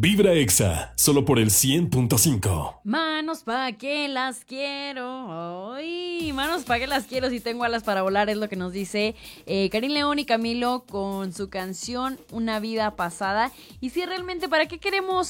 Vibra Exa, solo por el 100.5. Manos pa' que las quiero. Ay, manos pa' que las quiero. Si tengo alas para volar, es lo que nos dice Karim León y Camilo con su canción Una vida pasada. Y si realmente, ¿para qué queremos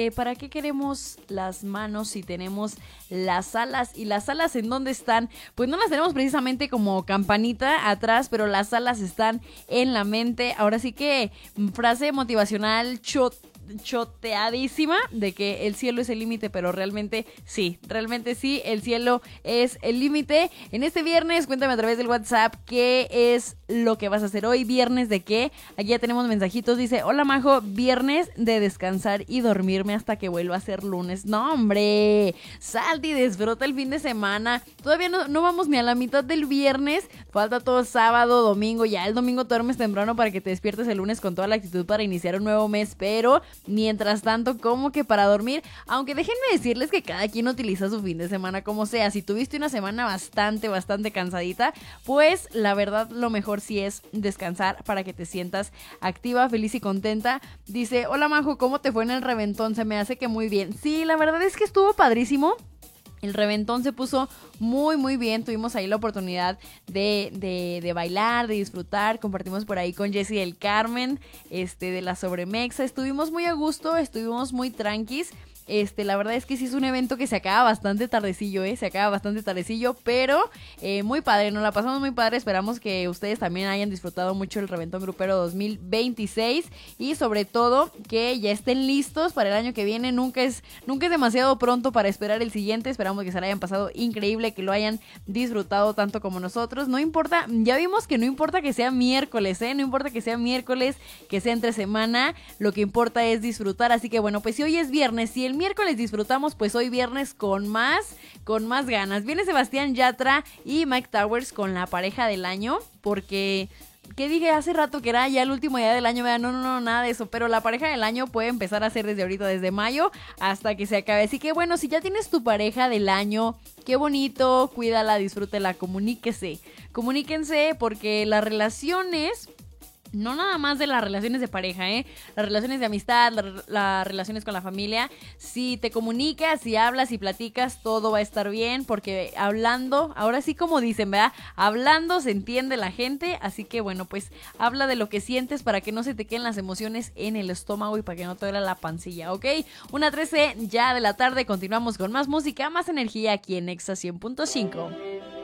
las manos si tenemos las alas? ¿Y las alas en dónde están? Pues no las tenemos precisamente como campanita atrás, pero las alas están en la mente. Ahora sí que frase motivacional choteadísima de que el cielo es el límite, pero realmente sí, el cielo es el límite. En este viernes, cuéntame a través del WhatsApp qué es lo que vas a hacer hoy. ¿Viernes de qué? Aquí ya tenemos mensajitos, dice: hola Majo, viernes de descansar y dormirme hasta que vuelva a ser lunes. No hombre, salte y disfruta el fin de semana. Todavía no vamos ni a la mitad del viernes, falta todo sábado, domingo. Ya el domingo te duermes temprano para que te despiertes el lunes con toda la actitud para iniciar un nuevo mes, pero mientras tanto, como que para dormir, aunque déjenme decirles que cada quien utiliza su fin de semana como sea. Si tuviste una semana bastante cansadita, pues la verdad lo mejor sí es descansar para que te sientas activa, feliz y contenta. Dice: hola Majo, ¿cómo te fue en el reventón? Se me hace que muy bien. Sí, la verdad es que estuvo padrísimo. El reventón se puso muy bien. Tuvimos ahí la oportunidad de bailar, de disfrutar. Compartimos por ahí con Jessie del Carmen, de la Sobremexa. Estuvimos muy a gusto, estuvimos muy tranquis. La verdad es que sí es un evento que se acaba bastante tardecillo, pero muy padre, nos la pasamos muy padre. Esperamos que ustedes también hayan disfrutado mucho el Reventón Grupero 2026 y sobre todo que ya estén listos para el año que viene. Nunca es demasiado pronto para esperar el siguiente. Esperamos que se la hayan pasado increíble, que lo hayan disfrutado tanto como nosotros. No importa, ya vimos que no importa que sea miércoles, no importa que sea miércoles, que sea entre semana, lo que importa es disfrutar. Así que bueno, pues si hoy es viernes, si el miércoles disfrutamos, pues hoy viernes con más ganas. Viene Sebastián Yatra y Mike Towers con la pareja del año, porque ¿qué dije hace rato? Que era ya el último día del año. No, nada de eso, pero la pareja del año puede empezar a ser desde ahorita, desde mayo hasta que se acabe. Así que bueno, si ya tienes tu pareja del año, qué bonito, cuídala, disfrútela, comuníquense, porque las relaciones, no nada más de las relaciones de pareja, las relaciones de amistad, las relaciones con la familia, si te comunicas, si hablas, si platicas, todo va a estar bien, porque hablando, ahora sí como dicen, ¿verdad? Hablando se entiende la gente, así que bueno, pues habla de lo que sientes para que no se te queden las emociones en el estómago y para que no te duela la pancilla, ¿ok? 1:13 ya de la tarde, continuamos con más música, más energía aquí en Exa 100.5.